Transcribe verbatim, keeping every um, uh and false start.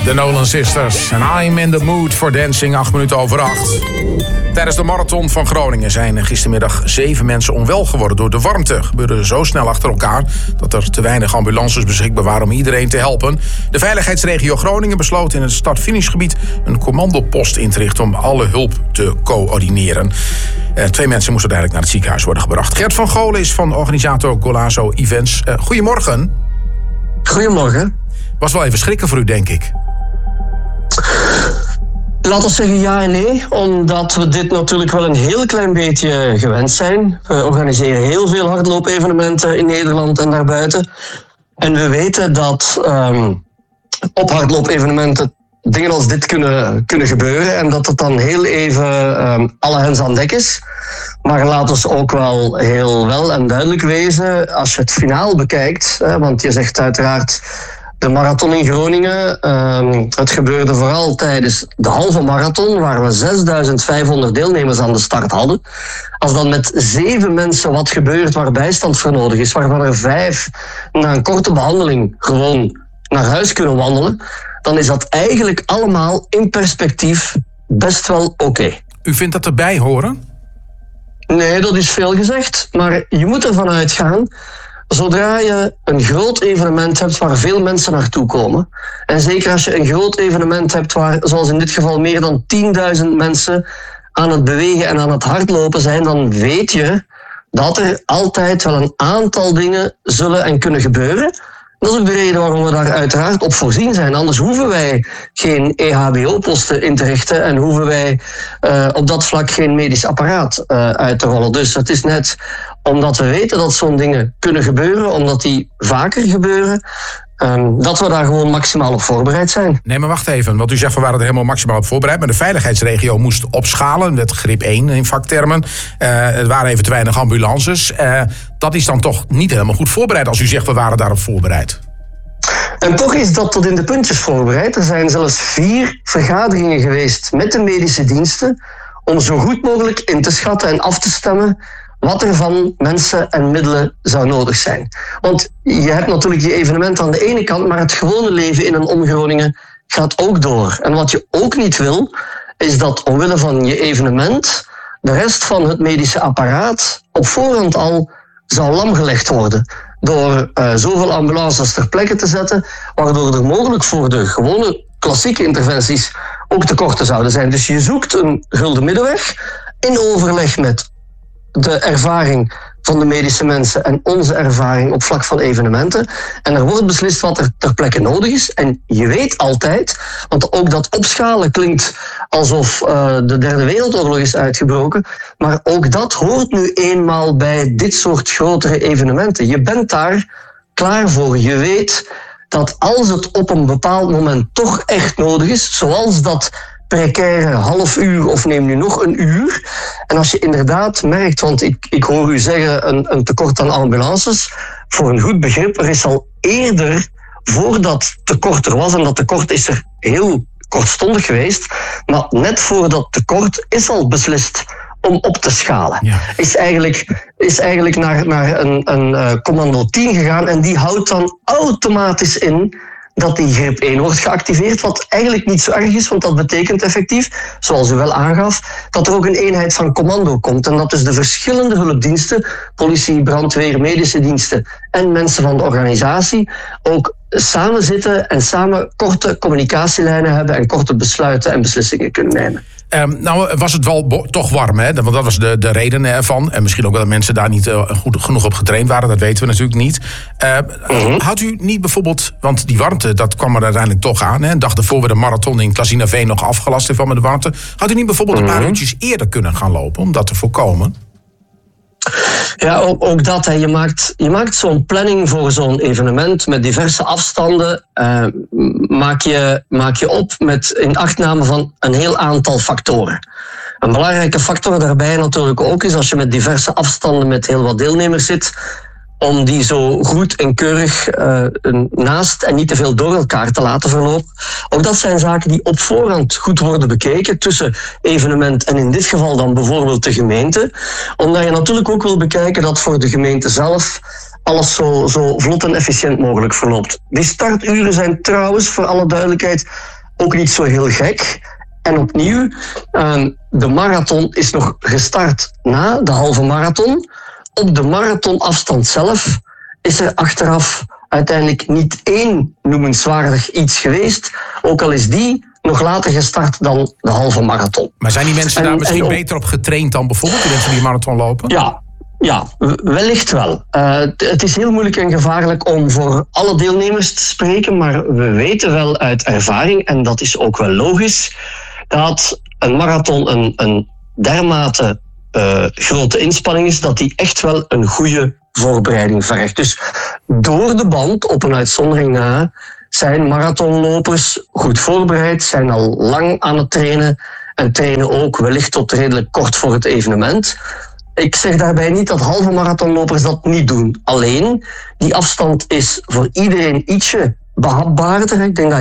De Nolan Sisters en I'm in the mood for dancing, acht minuten over acht. Tijdens de marathon van Groningen zijn gistermiddag zeven mensen onwel geworden door de warmte. Het gebeurde zo snel achter elkaar dat er te weinig ambulances beschikbaar waren om iedereen te helpen. De veiligheidsregio Groningen besloot in het start-finishgebied een commandopost in te richten om alle hulp te coördineren. Uh, twee mensen moesten uiteindelijk naar het ziekenhuis worden gebracht. Gert van Golen is van organisator Golazo Events. Uh, goedemorgen. Goedemorgen. Was wel even schrikken voor u, denk ik. Laten we zeggen ja en nee, omdat we dit natuurlijk wel een heel klein beetje gewend zijn. We organiseren heel veel hardloopevenementen in Nederland en daarbuiten. En we weten dat um, op hardloopevenementen dingen als dit kunnen, kunnen gebeuren en dat het dan heel even um, alle hens aan dek is. Maar laten we ook wel heel wel en duidelijk wezen, als je het finaal bekijkt, hè, want je zegt uiteraard de marathon in Groningen, um, het gebeurde vooral tijdens de halve marathon, waar we zesduizend vijfhonderd deelnemers aan de start hadden. Als dan met zeven mensen wat gebeurt waar bijstand voor nodig is, waarvan er vijf na een korte behandeling gewoon naar huis kunnen wandelen, dan is dat eigenlijk allemaal in perspectief best wel oké. Okay. U vindt dat erbij horen? Nee, dat is veel gezegd, maar je moet ervan uitgaan, zodra je een groot evenement hebt waar veel mensen naartoe komen, en zeker als je een groot evenement hebt waar, zoals in dit geval, meer dan tienduizend mensen aan het bewegen en aan het hardlopen zijn, dan weet je dat er altijd wel een aantal dingen zullen en kunnen gebeuren. Dat is ook de reden waarom we daar uiteraard op voorzien zijn. Anders hoeven wij geen E H B O-posten in te richten en hoeven wij uh, op dat vlak geen medisch apparaat uh, uit te rollen. Dus het is net omdat we weten dat zo'n dingen kunnen gebeuren, omdat die vaker gebeuren, um, dat we daar gewoon maximaal op voorbereid zijn. Nee, maar wacht even, want u zegt we waren er helemaal maximaal op voorbereid, maar de veiligheidsregio moest opschalen, met grip één in vaktermen. Uh, er waren even te weinig ambulances. Uh, dat is dan toch niet helemaal goed voorbereid als u zegt we waren daarop voorbereid. En toch is dat tot in de puntjes voorbereid. Er zijn zelfs vier vergaderingen geweest met de medische diensten om zo goed mogelijk in te schatten en af te stemmen wat er van mensen en middelen zou nodig zijn. Want je hebt natuurlijk je evenement aan de ene kant, maar het gewone leven in en om Groningen gaat ook door. En wat je ook niet wil, is dat omwille van je evenement de rest van het medische apparaat op voorhand al zou lamgelegd worden door uh, zoveel ambulances ter plekke te zetten, waardoor er mogelijk voor de gewone klassieke interventies ook tekorten zouden zijn. Dus je zoekt een gulden middenweg in overleg met de ervaring van de medische mensen en onze ervaring op vlak van evenementen. En er wordt beslist wat er ter plekke nodig is. En je weet altijd, want ook dat opschalen klinkt alsof uh, de derde wereldoorlog is uitgebroken, maar ook dat hoort nu eenmaal bij dit soort grotere evenementen. Je bent daar klaar voor. Je weet dat als het op een bepaald moment toch echt nodig is, zoals dat precaire half uur of neem nu nog een uur. En als je inderdaad merkt, want ik, ik hoor u zeggen een, een tekort aan ambulances, voor een goed begrip, er is al eerder, voordat tekort er was, en dat tekort is er heel kortstondig geweest, maar net voor dat tekort is al beslist om op te schalen. Ja. Is eigenlijk, is eigenlijk naar, naar een, een uh, commando tien gegaan en die houdt dan automatisch in dat die grip één wordt geactiveerd, wat eigenlijk niet zo erg is, want dat betekent effectief, zoals u wel aangaf, dat er ook een eenheid van commando komt en dat dus de verschillende hulpdiensten, politie, brandweer, medische diensten en mensen van de organisatie ook samen zitten en samen korte communicatielijnen hebben en korte besluiten en beslissingen kunnen nemen. Um, nou was het wel bo- toch warm, hè? Want dat was de, de reden ervan. En misschien ook wel dat mensen daar niet uh, goed genoeg op getraind waren. Dat weten we natuurlijk niet. Uh, mm-hmm. Had u niet bijvoorbeeld, want die warmte, dat kwam er uiteindelijk toch aan. Hè? Een dag ervoor we de marathon in Klazinaveen nog afgelast heeft van met de warmte. Had u niet bijvoorbeeld mm-hmm. een paar uurtjes eerder kunnen gaan lopen om dat te voorkomen? Ja, ook, ook dat. Hè. Je maakt, je maakt zo'n planning voor zo'n evenement met diverse afstanden. Uh, maak, je, maak je op met inachtname van een heel aantal factoren. Een belangrijke factor daarbij natuurlijk ook is, als je met diverse afstanden met heel wat deelnemers zit, om die zo goed en keurig uh, naast en niet te veel door elkaar te laten verlopen. Ook dat zijn zaken die op voorhand goed worden bekeken tussen evenement en in dit geval dan bijvoorbeeld de gemeente. Omdat je natuurlijk ook wil bekijken dat voor de gemeente zelf alles zo, zo vlot en efficiënt mogelijk verloopt. Die starturen zijn trouwens, voor alle duidelijkheid, ook niet zo heel gek. En opnieuw, de marathon is nog gestart na de halve marathon. Op de marathonafstand zelf is er achteraf uiteindelijk niet één noemenswaardig iets geweest. Ook al is die nog later gestart dan de halve marathon. Maar zijn die mensen en, daar misschien ook beter op getraind dan bijvoorbeeld de mensen die marathon lopen? Ja, ja wellicht wel. Uh, het is heel moeilijk en gevaarlijk om voor alle deelnemers te spreken, maar we weten wel uit ervaring, en dat is ook wel logisch, dat een marathon een, een dermate uh, grote inspanning is, dat die echt wel een goede voorbereiding vergt. Dus door de band, op een uitzondering na, zijn marathonlopers goed voorbereid, zijn al lang aan het trainen en trainen ook wellicht tot redelijk kort voor het evenement. Ik zeg daarbij niet dat halve marathonlopers dat niet doen. Alleen, die afstand is voor iedereen ietsje behapbaarder. Ik denk dat